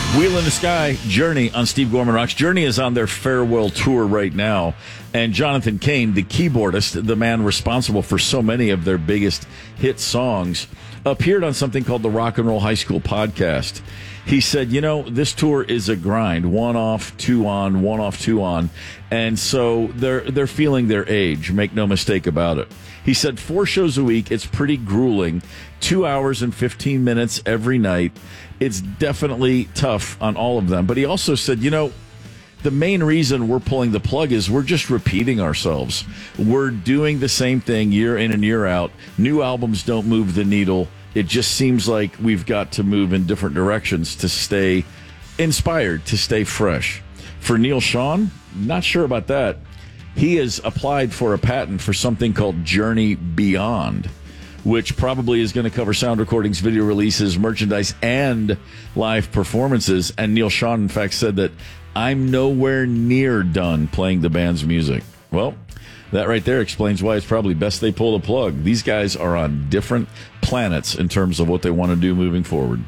Wheel in the Sky, Journey on Steve Gorman Rocks. Journey is on their farewell tour right now. And Jonathan Cain, the keyboardist, the man responsible for so many of their biggest hit songs, appeared on something called the Rock and Roll High School podcast. He said, this tour is a grind. 1 off, 2 on, 1 off, 2 on. And so they're feeling their age. Make no mistake about it. He said 4 shows a week. It's pretty grueling. 2 hours and 15 minutes every night. It's definitely tough on all of them. But he also said, the main reason we're pulling the plug is we're just repeating ourselves. We're doing the same thing year in and year out. New albums don't move the needle. It just seems like we've got to move in different directions to stay inspired, to stay fresh. For Neal Schon, not sure about that. He has applied for a patent for something called Journey Beyond, which probably is going to cover sound recordings, video releases, merchandise, and live performances. And Neal Schon, in fact, said that I'm nowhere near done playing the band's music. Well, that right there explains why it's probably best they pull the plug. These guys are on different planets in terms of what they want to do moving forward.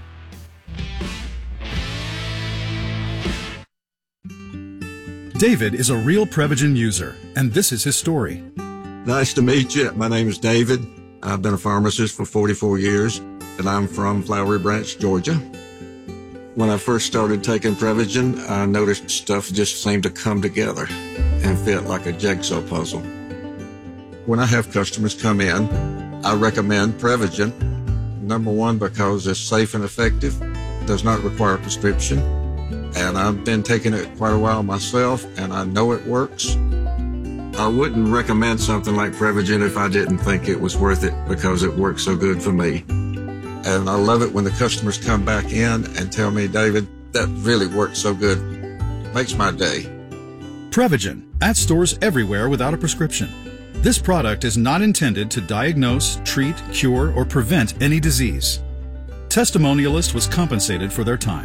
David is a real Prevagen user, and this is his story. Nice to meet you. My name is David. I've been a pharmacist for 44 years, and I'm from Flowery Branch, Georgia. When I first started taking Prevagen, I noticed stuff just seemed to come together and fit like a jigsaw puzzle. When I have customers come in, I recommend Prevagen. Number one, because it's safe and effective, does not require a prescription, and I've been taking it quite a while myself, and I know it works. I wouldn't recommend something like Prevagen if I didn't think it was worth it because it works so good for me. And I love it when the customers come back in and tell me, David, that really worked so good. Makes my day. Prevagen, at stores everywhere without a prescription. This product is not intended to diagnose, treat, cure, or prevent any disease. Testimonialist was compensated for their time.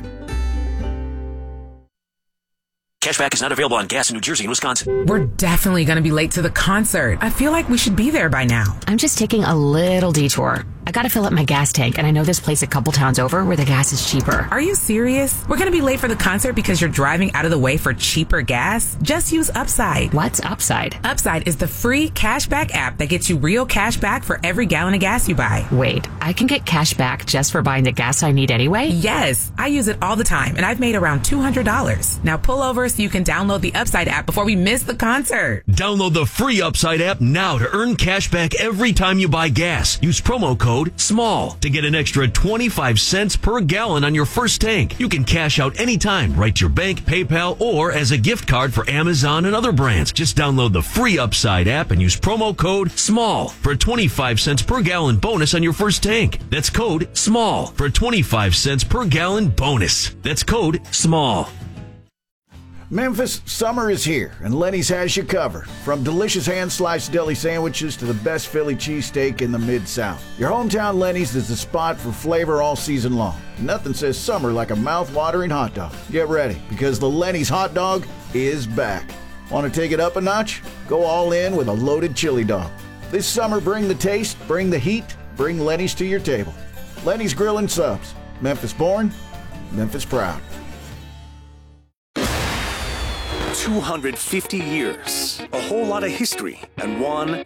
Cashback is not available on gas in New Jersey and Wisconsin. We're definitely going to be late to the concert. I feel like we should be there by now. I'm just taking a little detour. I gotta fill up my gas tank, and I know this place a couple towns over where the gas is cheaper. Are you serious? We're gonna be late for the concert because you're driving out of the way for cheaper gas? Just use Upside. What's Upside? Upside is the free cashback app that gets you real cash back for every gallon of gas you buy. Wait, I can get cash back just for buying the gas I need anyway? Yes, I use it all the time, and I've made around $200. Now pull over so you can download the Upside app before we miss the concert. Download the free Upside app now to earn cash back every time you buy gas. Use promo code SMALL to get an extra 25 cents per gallon on your first tank. You can cash out anytime, right to your bank, PayPal, or as a gift card for Amazon and other brands. Just download the free Upside app and use promo code SMALL for a 25 cents per gallon bonus on your first tank. That's code SMALL for a 25 cents per gallon bonus. That's code SMALL. Memphis, summer is here, and Lenny's has you covered. From delicious hand-sliced deli sandwiches to the best Philly cheesesteak in the Mid-South. Your hometown Lenny's is the spot for flavor all season long. Nothing says summer like a mouth-watering hot dog. Get ready, because the Lenny's hot dog is back. Want to take it up a notch? Go all in with a loaded chili dog. This summer, bring the taste, bring the heat, bring Lenny's to your table. Lenny's Grill and Subs. Memphis born, Memphis proud. 250 years, a whole lot of history, and one